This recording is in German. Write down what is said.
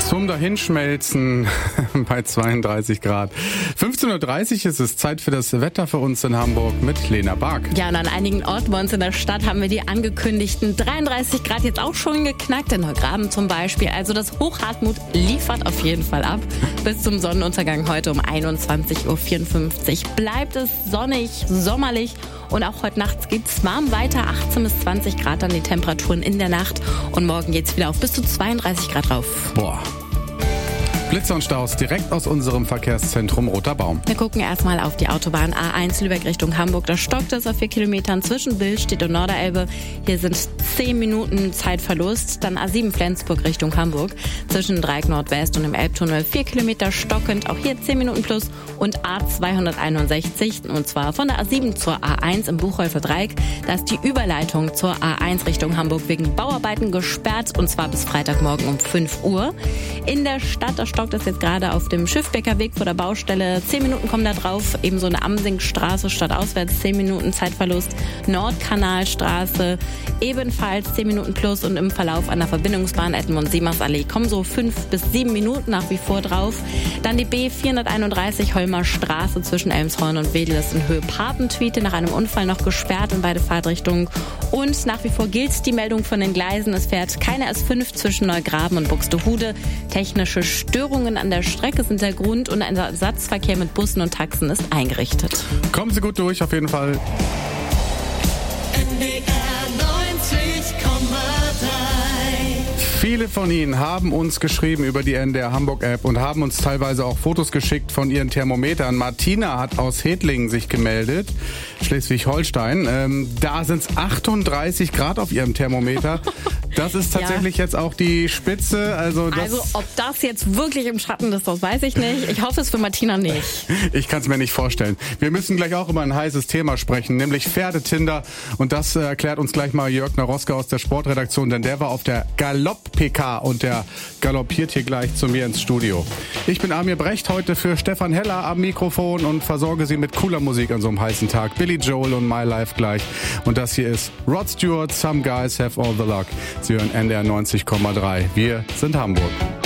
Zum Dahinschmelzen bei 32 Grad. 15.30 Uhr ist es Zeit für das Wetter für uns in Hamburg mit Lena Bark. Ja, und an einigen Orten bei uns in der Stadt haben wir die angekündigten 33 Grad jetzt auch schon geknackt. In Neugraben zum Beispiel. Also das Hochhartmut liefert auf jeden Fall ab. Bis zum Sonnenuntergang heute um 21.54 Uhr bleibt es sonnig, sommerlich. Und auch heute nachts geht's warm weiter, 18 bis 20 Grad an die Temperaturen in der Nacht. Und morgen geht's wieder auf bis zu 32 Grad rauf. Boah. Blitze und Staus direkt aus unserem Verkehrszentrum Roter Baum. Wir gucken erstmal auf die Autobahn A1 Lübeck Richtung Hamburg. Da stockt es auf 4 Kilometern zwischen Billstedt und Norderelbe. Hier sind 10 Minuten Zeitverlust. Dann A7 Flensburg Richtung Hamburg. Zwischen Dreieck Nordwest und dem Elbtunnel 4 Kilometer stockend. Auch hier 10 Minuten plus. Und A261, und zwar von der A7 zur A1 im Buchholzer Dreieck. Da ist die Überleitung zur A1 Richtung Hamburg wegen Bauarbeiten gesperrt. Und zwar bis Freitagmorgen um 5 Uhr. In der Stadt, da stockt es jetzt gerade auf dem Schiffbecker Weg vor der Baustelle. 10 Minuten kommen da drauf. Ebenso eine Amsingstraße stadtauswärts 10 Minuten Zeitverlust. Nordkanalstraße ebenfalls 10 Minuten plus. Und im Verlauf an der Verbindungsbahn Edmund-Siemers-Allee kommen so 5 bis 7 Minuten nach wie vor drauf. Dann die B431 Holmer Straße zwischen Elmshorn und Wedel ist in Höhe Papentwiete nach einem Unfall noch gesperrt in beide Fahrtrichtungen. Und nach wie vor gilt die Meldung von den Gleisen. Es fährt keine S5 zwischen Neugraben und Buxtehude. Technische Störungen an der Strecke sind der Grund und ein Ersatzverkehr mit Bussen und Taxen ist eingerichtet. Kommen Sie gut durch, auf jeden Fall. Viele von Ihnen haben uns geschrieben über die NDR Hamburg App und haben uns teilweise auch Fotos geschickt von ihren Thermometern. Martina hat aus Hedlingen sich gemeldet, Schleswig-Holstein. Da sind es 38 Grad auf ihrem Thermometer. Das ist tatsächlich jetzt auch die Spitze. Also ob das jetzt wirklich im Schatten ist, das weiß ich nicht. Ich hoffe es für Martina nicht. Ich kann es mir nicht vorstellen. Wir müssen gleich auch über ein heißes Thema sprechen, nämlich Pferdetinder. Und das erklärt uns gleich mal Jörg Naroska aus der Sportredaktion, denn der war auf der Galopp-PK und der galoppiert hier gleich zu mir ins Studio. Ich bin Amir Brecht, heute für Stefan Heller am Mikrofon und versorge Sie mit cooler Musik an so einem heißen Tag. Billy Joel und My Life gleich. Und das hier ist Rod Stewart, Some Guys Have All the Luck. Sie hören NDR 90,3. Wir sind Hamburg.